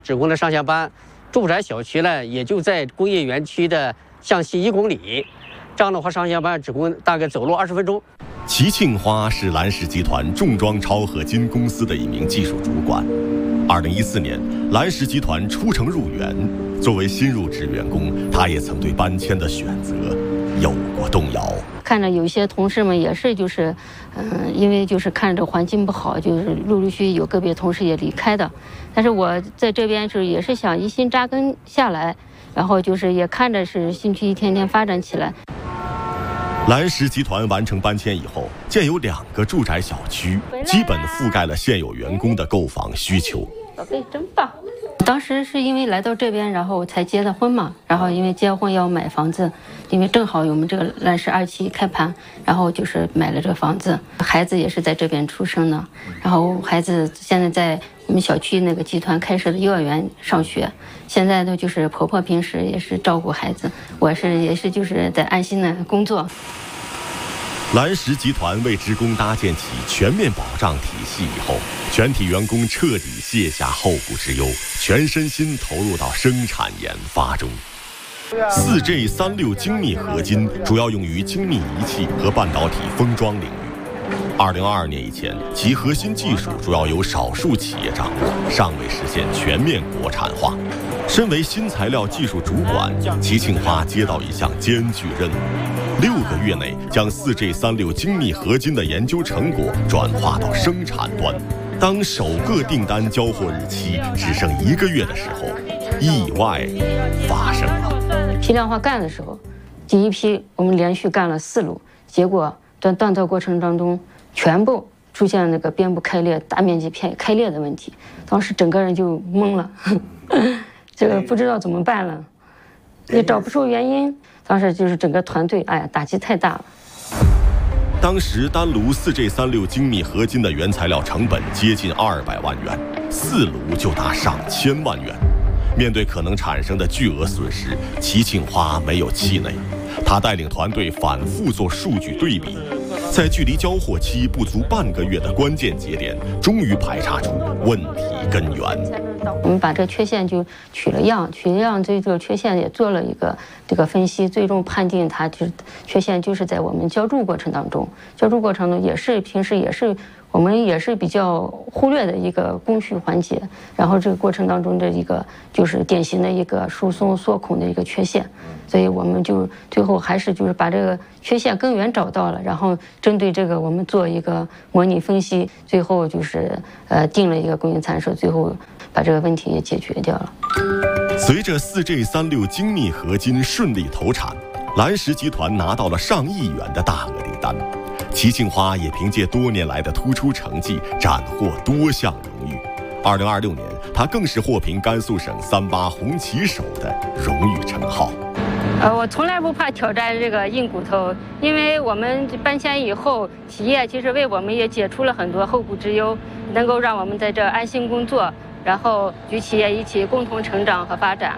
职工的上下班，住宅小区呢也就在工业园区的向西1公里，这样的话上下班职工大概走路20分钟。 齐庆花是蓝石集团重装超合金公司的一名技术主管。2014年，蓝石集团出城入园，作为新入职员工，他也曾对搬迁的选择有过动摇。 看着有些同事们也是因为看着环境不好，陆续有个别同事也离开的。但是我在这边也是想一心扎根下来，然后也看着是新区一天天发展起来。 蓝石集团完成搬迁以后，建有2个住宅小区，基本覆盖了现有员工的购房需求。 宝贝真棒！当时是因为来到这边，然后才结的婚嘛，然后因为结婚要买房子，因为正好我们这个蓝石2期开盘，然后买了这个房子，孩子也是在这边出生的，然后孩子现在在我们小区那个集团开设的幼儿园上学，现在都婆婆平时也是照顾孩子，我也是在安心的工作。 蓝石集团为职工搭建起全面保障体系以后，全体员工彻底卸下后顾之忧，全身心投入到生产研发中。4G36 精密合金主要用于精密仪器和半导体封装领域。2022年以前，其核心技术主要由少数企业掌握，尚未实现全面国产化。身为新材料技术主管，齐庆花接到一项艰巨任务：6个月内将4G36 精密合金的研究成果转化到生产端。当首个订单交货日期只剩1个月的时候，意外发生了。 批量化干的时候，第一批我们连续干了4路，结果在锻造过程当中全部出现那个边部开裂、大面积开裂的问题，当时整个人就懵了。这个不知道怎么办了，也找不出原因。当时整个团队，打击太大了。 当时单炉4G36 精密合金的原材料成本接近200万元，4炉就达上千万元。面对可能产生的巨额损失，齐庆花没有气馁，他带领团队反复做数据对比，在距离交货期不足半个月的关键节点，终于排查出问题根源。 我们把这个缺陷就取了样，对这个缺陷也做了一个分析，最终判定它缺陷在我们浇筑过程当中，平时我们也是比较忽略的一个工序环节，然后这个过程当中的一个典型的一个疏松缩孔的一个缺陷，所以我们最后还是把这个缺陷根源找到了，然后针对这个我们做一个模拟分析，最后定了一个供应参数，最后把这个问题也解决掉了。 随着4G36 精密合金顺利投产，蓝石集团拿到了上亿元的大额订单。齐庆花也凭借多年来的突出成绩，斩获多项荣誉。2026年，他更是获评甘肃省38红旗手的荣誉称号。 我从来不怕挑战这个硬骨头，因为我们搬迁以后，企业其实为我们也解除了很多后顾之忧，能够让我们在这安心工作，然后与企业一起共同成长和发展。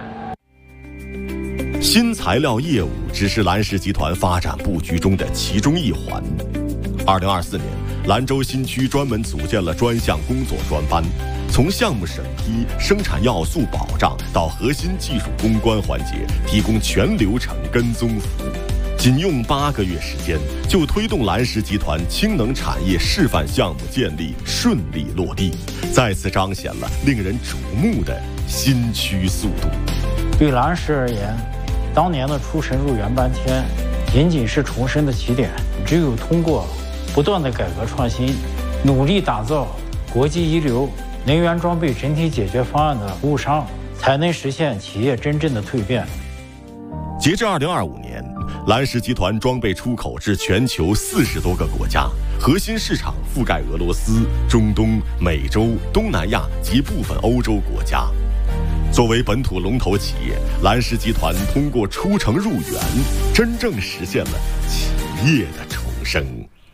新材料业务只是蓝石集团发展布局中的其中一环。2024年，兰州新区专门组建了专项工作专班，从项目审批、生产要素保障到核心技术攻关环节，提供全流程跟踪服务。仅用8个月时间，就推动蓝石集团氢能产业示范项目建立顺利落地，再次彰显了令人瞩目的新区速度。 对蓝石而言，当年的出神入园搬迁仅仅是重生的起点，只有通过不断的改革创新，努力打造国际一流能源装备整体解决方案的服务商，才能实现企业真正的蜕变。 截至2025年，蓝石集团装备出口至全球40多个国家，核心市场覆盖俄罗斯、中东、美洲、东南亚及部分欧洲国家。作为本土龙头企业，蓝石集团通过出城入园，真正实现了企业的重生。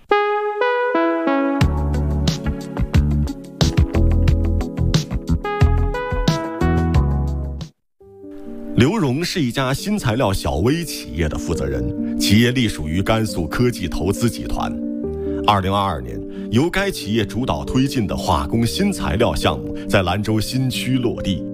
刘荣是一家新材料小微企业的负责人，企业隶属于甘肃科技投资集团。2022年，由该企业主导推进的化工新材料项目在兰州新区落地，